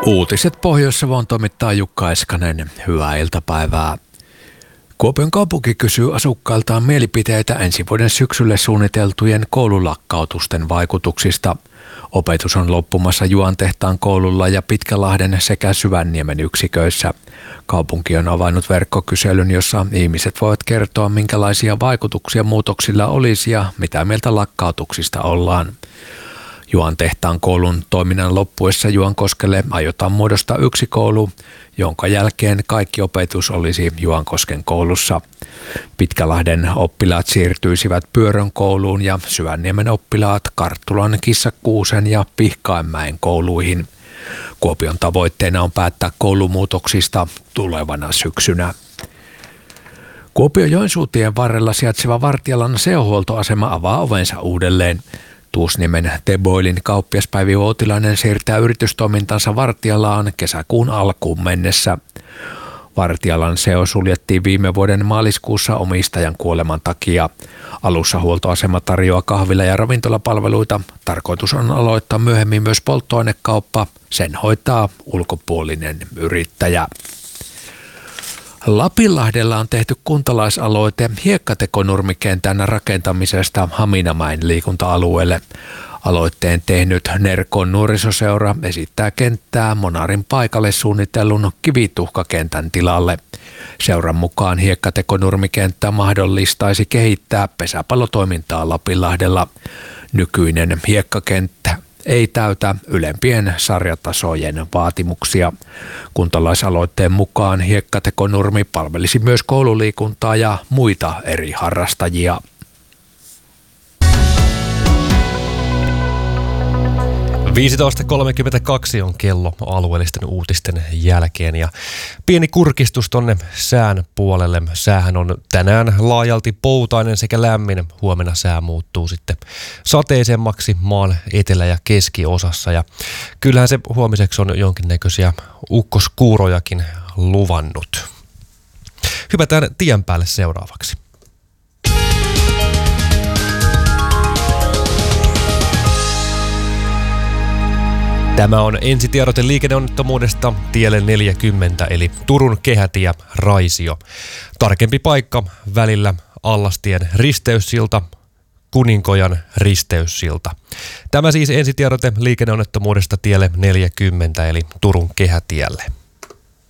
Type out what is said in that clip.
Uutiset Pohjois-Savon toimittaa Jukka Eskanen. Hyvää iltapäivää. Kuopion kaupunki kysyy asukkailtaan mielipiteitä ensi vuoden syksylle suunniteltujen koululakkautusten vaikutuksista. Opetus on loppumassa Juantehtaan koululla ja Pitkälahden sekä Syvänniemen yksiköissä. Kaupunki on avannut verkkokyselyn, jossa ihmiset voivat kertoa, minkälaisia vaikutuksia muutoksilla olisi ja mitä mieltä lakkautuksista ollaan. Juantehtaan koulun toiminnan loppuessa Juankoskelle aiotaan muodostaa yksi koulu, jonka jälkeen kaikki opetus olisi Juankosken koulussa. Pitkälahden oppilaat siirtyisivät Pyörön kouluun ja Syvänniemen oppilaat Karttulan, Kissakkuusen ja Pihkainmäen kouluihin. Kuopion tavoitteena on päättää koulumuutoksista tulevana syksynä. Kuopion Joensuutien varrella sijaitseva Vartialan seohuoltoasema avaa ovensa uudelleen. Tuusniemen Teboilin kauppiaspäivi Uotilainen siirtää yritystoimintansa Vartialaan kesäkuun alkuun mennessä. Vartialan seo suljettiin viime vuoden maaliskuussa omistajan kuoleman takia. Alussa huoltoasema tarjoaa kahvila- ja ravintolapalveluita. Tarkoitus on aloittaa myöhemmin myös polttoainekauppa. Sen hoitaa ulkopuolinen yrittäjä. Lapinlahdella on tehty kuntalaisaloite hiekkatekonurmikentän rakentamisesta Haminamäen liikunta-alueelle. Aloitteen tehnyt Nerkon nuorisoseura esittää kenttää Monarin paikalle suunnitellun kivituhkakentän tilalle. Seuran mukaan hiekkatekonurmikenttä mahdollistaisi kehittää pesäpallotoimintaa Lapinlahdella. Nykyinen hiekkakenttä ei täytä ylempien sarjatasojen vaatimuksia. Kuntalaisaloitteen mukaan hiekkatekonurmi palvelisi myös koululiikuntaa ja muita eri harrastajia. – 15.32 on kello alueellisten uutisten jälkeen ja pieni kurkistus tonne sään puolelle. Säähän on tänään laajalti poutainen sekä lämmin. Huomenna sää muuttuu sitten sateisemmaksi maan etelä- ja keskiosassa ja kyllähän se huomiseksi on jonkinnäköisiä ukkoskuurojakin luvannut. Hypätään tien päälle seuraavaksi. Tämä on ensitiedote liikenneonnettomuudesta tielle 40 eli Turun kehätie Raisio. Tarkempi paikka välillä Allastien risteyssilta, Kuninkojan risteyssilta. Tämä siis ensitiedote liikenneonnettomuudesta tielle 40 eli Turun kehätielle.